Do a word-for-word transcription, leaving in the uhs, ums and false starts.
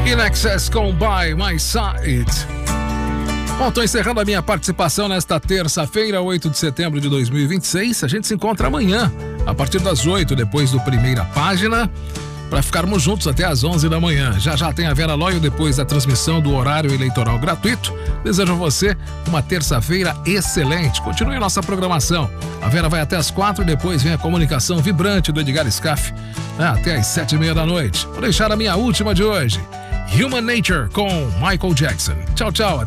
In Excess com By My Side. Bom, tô encerrando a minha participação nesta terça-feira, oito de setembro de dois mil e vinte e seis. A gente se encontra amanhã, a partir das oito, depois do Primeira Página, para ficarmos juntos até às onze da manhã. Já já tem a Vera Loio depois da transmissão do horário eleitoral gratuito. Desejo a você uma terça-feira excelente. Continue a nossa programação. A Vera vai até às quatro e depois vem a comunicação vibrante do Edgar Scaff, né, até às sete e meia da noite. Vou deixar a minha última de hoje. Human Nature com Michael Jackson. Tchau, tchau.